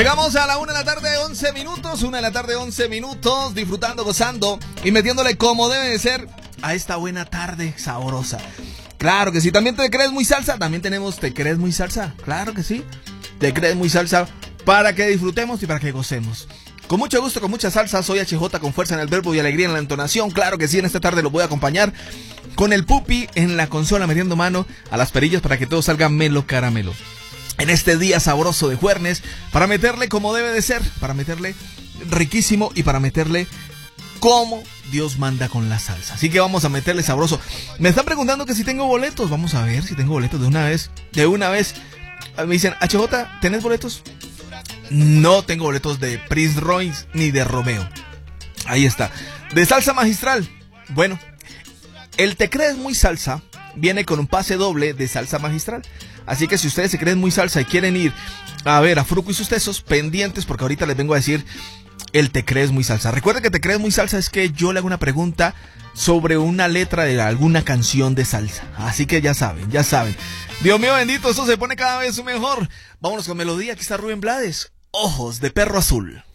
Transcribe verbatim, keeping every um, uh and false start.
Llegamos a la una de la tarde, once minutos, una de la tarde, once minutos, disfrutando, gozando y metiéndole como debe de ser a esta buena tarde sabrosa. Claro que sí, también te crees muy salsa, también tenemos te crees muy salsa, claro que sí, te crees muy salsa para que disfrutemos y para que gocemos. Con mucho gusto, con mucha salsa, soy H J con fuerza en el verbo y alegría en la entonación, claro que sí, en esta tarde lo voy a acompañar con el pupi en la consola metiendo mano a las perillas para que todo salga melo caramelo. En este día sabroso de jueves, para meterle como debe de ser, para meterle riquísimo y para meterle como Dios manda con la salsa. Así que vamos a meterle sabroso. Me están preguntando que si tengo boletos, vamos a ver si tengo boletos de una vez. De una vez, me dicen, H J, ¿tenés boletos? No tengo boletos de Prince Royce ni de Romeo. Ahí está. De salsa magistral, bueno, el Te Crees Muy Salsa viene con un pase doble de salsa magistral. Así que si ustedes se creen muy salsa y quieren ir a ver a Fruco y sus tesos, pendientes porque ahorita les vengo a decir el Te Crees Muy Salsa. Recuerda que Te Crees Muy Salsa es que yo le hago una pregunta sobre una letra de alguna canción de salsa. Así que ya saben, ya saben. Dios mío bendito, esto se pone cada vez mejor. Vámonos con melodía, aquí está Rubén Blades, Ojos de Perro Azul.